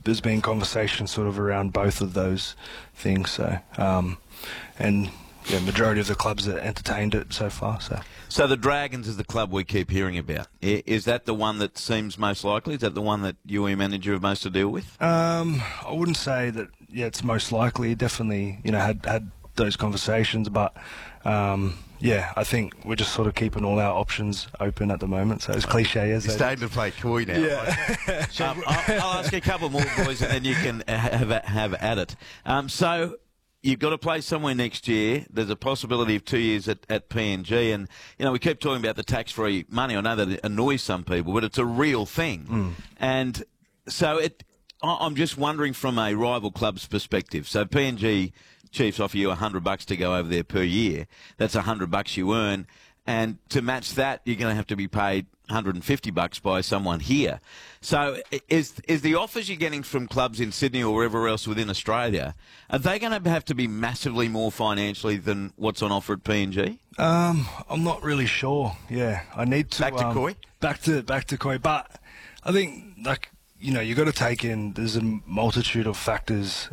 there's been conversation sort of around both of those things. So, and yeah, majority of the clubs that entertained it so far. So the Dragons is the club we keep hearing about. Is that the one that seems most likely? Is that the one that you and manager have most to deal with? I wouldn't say that. Yeah, it's most likely. Definitely, had those conversations, but yeah, I think we're just sort of keeping all our options open at the moment. So as cliche as you're starting to play coy now. Yeah. I'll ask a couple more, boys, and then you can have at it. So you've got to play somewhere next year. There's a possibility of 2 years at PNG, and we keep talking about the tax-free money. I know that it annoys some people, but it's a real thing. And so I'm just wondering from a rival club's perspective. So PNG Chiefs offer you $100 to go over there per year. That's $100 you earn, and to match that, you're going to have to be paid $150 by someone here. So is the offers you're getting from clubs in Sydney or wherever else within Australia, are they going to have to be massively more financially than what's on offer at PNG? I'm not really sure. Yeah, I need to back to Koi. Back to Koi, but I think you got to take in, there's a multitude of factors,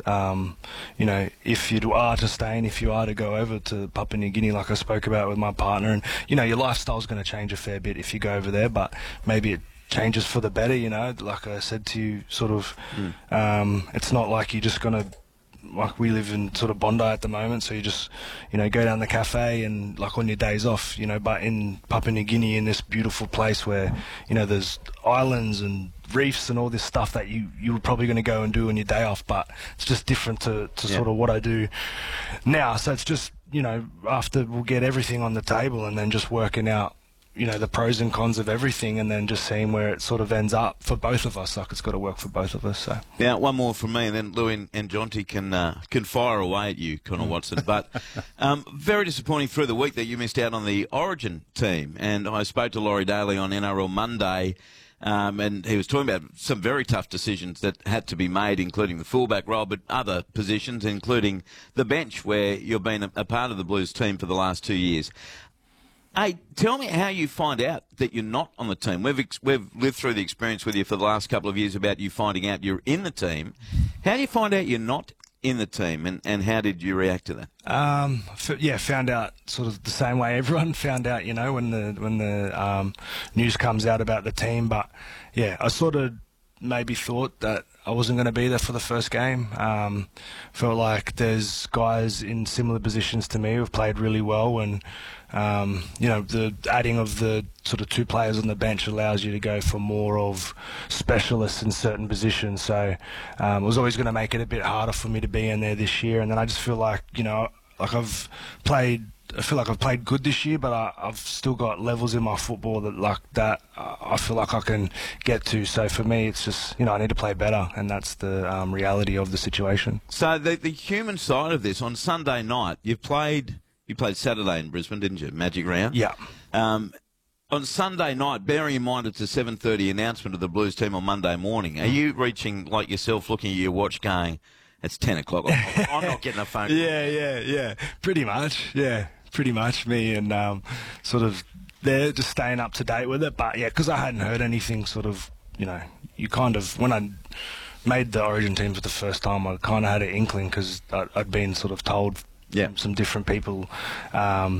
if you are to stay and if you are to go over to Papua New Guinea, like I spoke about with my partner, and, your lifestyle's going to change a fair bit if you go over there, but maybe it changes for the better, like I said to you, sort of, it's not like you're just going to, like we live in sort of Bondi at the moment, so you just, go down the cafe and like on your days off, but in Papua New Guinea, in this beautiful place where, there's islands and reefs and all this stuff that you're probably going to go and do on your day off, but it's just different to sort of what I do now. So it's just, after we'll get everything on the table and then just working out, the pros and cons of everything, and then just seeing where it sort of ends up for both of us. Like, it's got to work for both of us. So now, one more from me, and then Louis and Jonty can fire away at you, Connor Watson. But very disappointing through the week that you missed out on the Origin team. And I spoke to Laurie Daly on NRL Monday, and he was talking about some very tough decisions that had to be made, including the fullback role, but other positions, including the bench, where you've been a part of the Blues team for the last 2 years. Hey, tell me how you find out that you're not on the team. We've lived through the experience with you for the last couple of years about you finding out you're in the team. How do you find out you're not in the team, and how did you react to that? Found out sort of the same way everyone found out, when the news comes out about the team. But yeah, I sort of maybe thought that I wasn't going to be there for the first game. Felt like there's guys in similar positions to me who've played really well, and the adding of the sort of two players on the bench allows you to go for more of specialists in certain positions. So it was always going to make it a bit harder for me to be in there this year. And then I just feel like, I feel like I've played good this year, but I've still got levels in my football that I feel like I can get to. So for me, it's just, I need to play better, and that's the reality of the situation. So the human side of this, on Sunday night, you played Saturday in Brisbane, didn't you? Magic round? Yeah. On Sunday night, bearing in mind it's a 7:30 announcement of the Blues team on Monday morning, are you reaching, like yourself, looking at your watch going, it's 10 o'clock, I'm not getting a phone call? Yeah. Pretty much, yeah. Pretty much me, and sort of they're just staying up to date with it. But yeah, because I hadn't heard anything, sort of, you kind of, when I made the Origin team for the first time, I kind of had an inkling, because I'd been sort of told from some different people